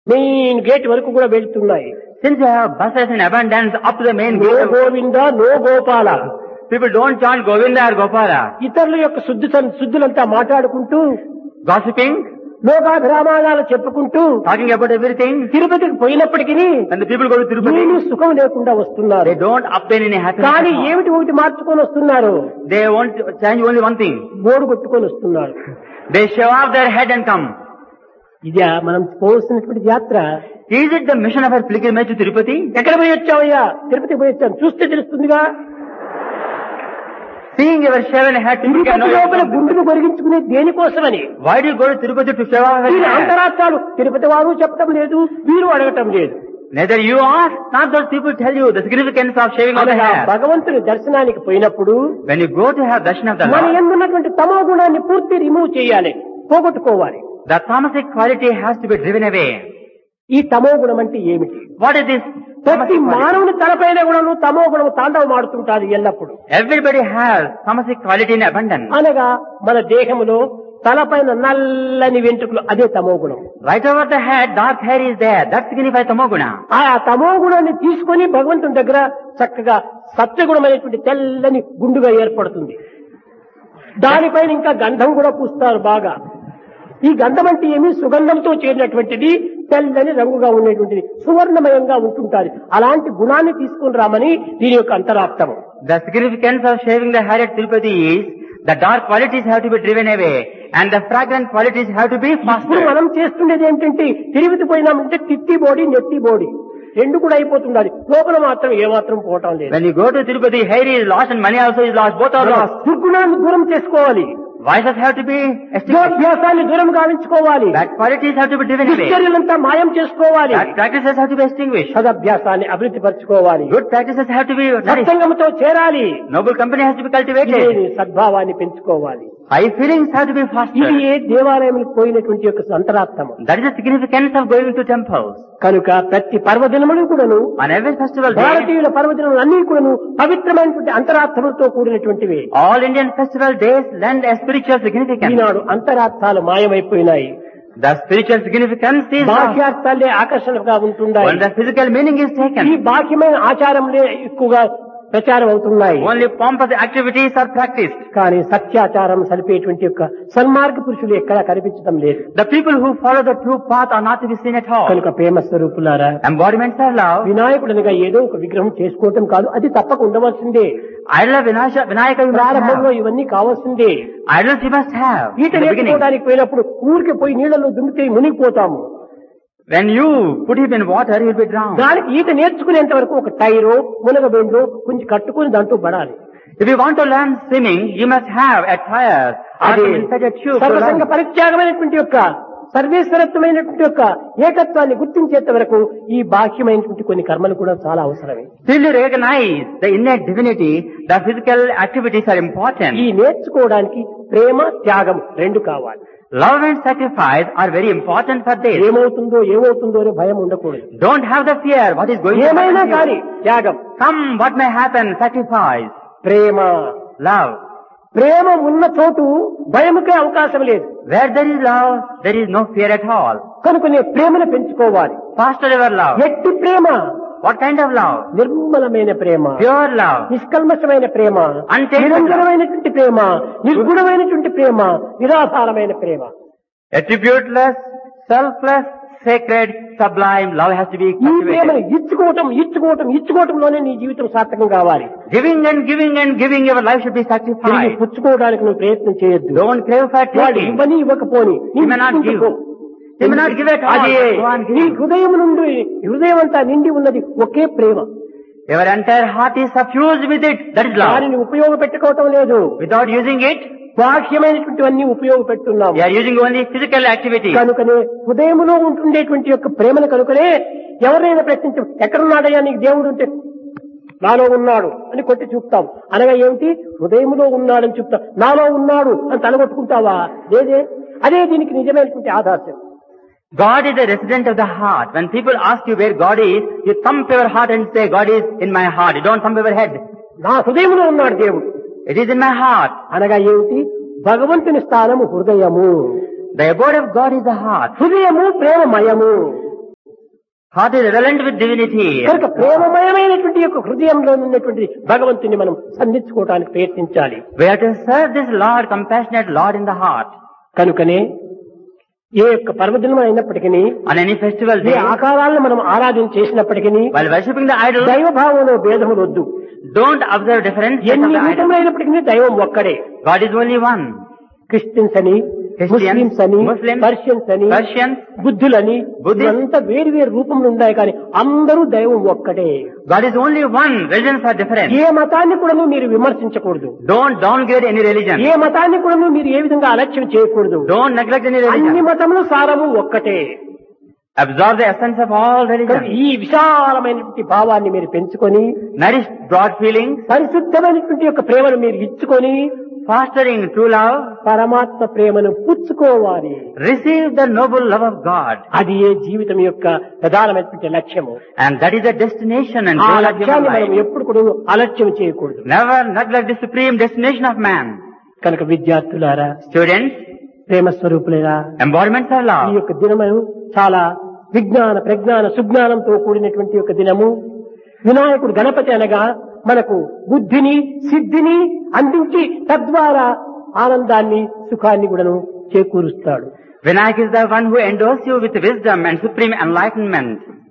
Main gate వరకు కూడా వెళ్తున్నాయి. Since you have buses in abundance up to the main no gate, Govinda no Gopala. people don't chant Govinda or Gopala. ఇతరుల యొక్క శుద్ధులంతా మాట్లాడుకుంటూ Gossiping, లోకాభిరామాలు చెప్పుకుంటూ talking about everything. తిరుపతికి పోయినప్పటికీ When the people go to Tirupati, ఏమీ సుఖం లేకుండా వస్తున్నారు. they don't obtain any happiness. కానీ at all. ఏమిటి ఒకటి మార్చుకొని వస్తున్నారు, They want to change only one thing. Board కొట్టుకొని వస్తున్నారు. They shave off their head and come. ఇది మనం పోవలసినటువంటి యాత్ర. Is it the mission of our pilgrimage to Tirupati? ఎక్కడ పోయి వచ్చావయ్యా? తిరుపతి పోయి వచ్చాను. చూస్తే తెలుస్తుందిగా. Seeing your shaven head, people can know Tirupati లోపల you. గుండెను కొరిగించుకునే దేనికోసమని? Why do you go to Tirupati to shave off your వీరి head? అంతరార్థాలు తిరుపతి వారు చెప్పడం లేదు, వీరు అడగటం లేదు. Neither you ask, not those people tell you the significance of shaving off the అనగా hair. భగవంతుని దర్శనానికి పోయినప్పుడు When you go to have darshan of the మన Lord, ఎందున్నటువంటి తమో గుణాన్ని పూర్తి రిమూవ్ చేయాలి, పోగొట్టుకోవాలి. the tamasic quality has to be driven away. ఈ తమో గుణం అంటే ఏమిటి? What is this? ప్రతి Tamasic quality? మానవుని తలపైన గుణము తమో గుణము తాండవం ఆడుతుంటారు ఎల్లప్పుడు. Everybody has tamasic quality in abundance. అనగా మన దేహములో తలపైన నల్లని వెంట్రుకలు, అదే తమో గుణం. Right over the head, dark hair is there. That signifies tamoguna. ఆ తమో గుణాన్ని తీసుకొని భగవంతుని దగ్గర చక్కగా సత్వగుణం అనేటువంటి తెల్లని గుండుగా ఏర్పడుతుంది. దానిపైన ఇంకా గంధం కూడా పూస్తారు బాగా. ఈ గంధం అంటే ఏమి? సుగంధంతో చేరినటువంటిది, తెల్లని రంగుగా ఉండేటువంటిది, సువర్ణమయంగా ఉంటుంటారు. అలాంటి గుణాన్ని తీసుకుని రామని దీని యొక్క అంతరార్థం. The significance of shaving the hair at Tirupati is the dark qualities have to be driven away and the fragrant qualities have to be ఇప్పుడు fostered. మనం చేస్తుండేది ఏంటంటే తిరుపతి పోయినామంటే తిట్టి బోడి నెత్తి బోడి రెండు కూడా అయిపోతుండాలి, లోపల మాత్రం ఏమాత్రం పోవటం లేదు. When you go to Tirupati, hair is lost and money also is lost. Both are lost. దుర్గుణాన్ని దూరం చేసుకోవాలి, Vices have to be extinguished. యోగ్యాసాన్ని దూరం గావించుకోవాలి, Bad qualities have to be driven away. దుశ్చర్యలంతా మాయం చేసుకోవాలి, Bad practices have to be extinguished. సదభ్యాసాన్ని అభివృద్ధి పరచుకోవాలి, Good practices have to be nourished. సత్సంగంతో చేరాలి, Noble company has to be cultivated. ఇది సద్భావాన్ని పెంచుకోవాలి. High feelings have to be ఇది fostered. ఏ దేవాలయంలో పోయినటువంటి యొక్క అంతరార్థము. That is the significance of going to temples. కనుక ప్రతి పర్వదినములు కూడాను, On every festival day, భారతీయుల పర్వదినములు అన్ని కూడాను పవిత్రమైనటువంటి అంతరార్థములతో కూడినటువంటివి. all Indian festival days lend a spiritual significance. Eenadu అంతరార్థాలు మాయమైపోయినాయి. The spiritual significance is lost బాహ్యార్థాలే ఆకర్షణగా ఉంటున్నాయి. when the physical meaning is ఈ taken. బాహ్యమైన ఆచారంలే ఎక్కువగా ప్రచారం అవుతున్నాయి. Only pompous activities are practiced. కానీ సత్యాచారం సరిపేటువంటి యొక్క సన్మార్గ పురుషులు ఎక్కడా కనిపించడం లేదు. The people who follow the true path are not to be seen at all. కనుక ప్రేమ స్వరూపులారా, Embodiments of love. వినాయకుడనగా ఏదో ఒక విగ్రహం చేసుకోవటం కాదు, అది తప్పక ఉండవలసిందే. Idol of Vinayaka you must ప్రారంభంలో have. ఇవన్నీ కావాల్సిందే. Idols you must have. ఈత In the beginning. నేర్చుకోవడానికి పోయినప్పుడు ఊరికి పోయి నీళ్ళలో దుమితే మునిగిపోతాము. When you put him in water, he will be drowned. దానికి ఈత నేర్చుకునేంత వరకు ఒక టైరో మునగబెండో కొంచెం కట్టుకుని దాంట్లో పడాలి. If you want to learn swimming, you must have a tire or అది some inside a tube to సర్వసంగ learn. పరిత్యాగమైనటువంటి యొక్క సర్వేశ్వరత్వమైనటువంటి యొక్క ఏకత్వాన్ని గుర్తించేంత వరకు ఈ బాహ్యమైనటువంటి కొన్ని కర్మలు కూడా చాలా అవసరమే. Till you recognize the innate divinity, the physical activities are important. ఈ నేర్చుకోవడానికి ప్రేమ త్యాగం రెండు కావాలి. Love and sacrifice are very important for this. ఏమవుతుందో అనే భయం ఉండకూడదు. Don't have the fear what is going to ఏమైనా happen to కానీ you. త్యాగం, Come what may happen, sacrifice, Prema. love. ప్రేమ ఉన్న చోటు భయముకే అవకాశం లేదు. Where there is love, there is no fear at all. కనుకనే ప్రేమను పెంచుకోవాలి. Foster your love. ఎట్టి ప్రేమ? What kind of love? నిర్మలమైన ప్రేమ, Pure love. నిష్కల్మషమైన Prema, Untainted నిరంజనమైనటువంటి Prema, నిర్గుణమైనటువంటి Prema, నిరాధారమైన Prema. Attributeless, selfless, sacred, sublime love has to be ఈ ప్రేమను cultivated. ఇచ్చుకోవటంలోనే నీ జీవితం సార్థకం కావాలి. Giving and giving and giving, your life should be తిరిగి sacrificed. పుచ్చుకోవడానికి నువ్వు ప్రయత్నం చేయొద్దు. Don't crave for వాడు taking. ఇవ్వని ఇవ్వకపోని You may not give. You may not give at all. అది Go on నీ giving. హృదయం అంతా నిండి ఉన్నది ఒకే ప్రేమ. Your entire heart is suffused with it. That is love. దానిని ఉపయోగపెట్టుకోవటం లేదు. Without using it, బాహ్యమైనటువంటివన్నీ ఉపయోగపెట్టున్నాము. you are using only physical activity. కనుకనే హృదయములో ఉంటుండేటువంటి యొక్క ప్రేమను కనుకనే ఎవరైనా ప్రశ్నించ ఎక్కడున్నాడయ్యా నీకు దేవుడు ఉంటే నాలో ఉన్నాడు అని కొట్టి చూపుతాం. అనగా ఏమిటి? హృదయములో ఉన్నాడని చెప్తాం. నాలో ఉన్నాడు అని తలగొట్టుకుంటావా? లేదే. అదే దీనికి నిజమైనటువంటి ఆదర్శం. God is the resident of the heart. When people ask you where God is, you thump your heart and say, God is in my heart. You don't thump your head. నా హృదయంలో ఉన్నాడు దేవుడు. It is in my heart. అనగా ఏమిటి? భగవంతుని స్థానము హృదయము. The abode of God is the heart. హృదయము ప్రేమమయము. Heart is relevant with divinity. కనుక ప్రేమమయమైనటువంటి యొక్క హృదయంలో ఉన్నటువంటి భగవంతుని మనం సంధించుకోవడానికి ప్రయత్నించాలి. We have to serve this Lord, compassionate Lord in the heart. కనుకనే ఏ యొక్క పర్వదినం అయినప్పటికీ On any festival A day, ఆకారాలను మనం ఆరాధన చేసినప్పటికీ while worshipping the idol, దైవభావంలో భేదములు వద్దు. don't observe differences of ఎన్ని the idol. రూపములైనప్పటికీ దైవం ఒక్కడే. God is only one. Christians అని, ముస్లిమ్స్ అని, Muslims, పర్షియన్స్ అని, Persians, బుద్ధులని, Buddhists. అంతా వేరు వేరు రూపములు ఉన్నాయి కానీ అందరూ దైవం ఒక్కటే. God is only one. Religions are different. ఏ మతాన్ని కూడా మీరు విమర్శించకూడదు. Don't downgrade any religion. ఏ మతాన్ని కూడా మీరు ఏ విధంగా అలక్ష్యం చేయకూడదు. Don't neglect any అన్ని religion. మతముల సారము ఒక్కటే. Absorb the essence of all religions. ఈ విశాలమైనటువంటి భావాన్ని మీరు పెంచుకొని Nourish broad feelings, పరిశుద్ధమైనటువంటి యొక్క ప్రేమను మీరు ఇచ్చుకొని fostering true love, పరమాత్మ ప్రేమను పుచ్చుకోవాలి. receive the noble love of God. అది ఏ జీవితం యొక్క ప్రధానమైనటువంటి లక్ష్యము. And that is the destination and ఆ goal of human లక్ష్యాన్ని మనం life. ఎప్పుడు కూడా అలక్ష్యం చేయకూడదు. Never neglect the supreme destination of man. కనుక విద్యార్థులారా, Students, ప్రేమ స్వరూపులేరా, embodiments of ఈ love. యొక్క దినము చాలా విజ్ఞాన ప్రజ్ఞాన సుజ్ఞానంతో కూడినటువంటి యొక్క దినము. వినాయకుడు గణపతి అనగా మనకు బుద్ధిని సిద్ధిని అందించి తద్వారా ఆనందాన్ని సుఖాన్ని కూడాను చేకూరుస్తాడు. Vinayak is the one who endows you with wisdom and supreme enlightenment.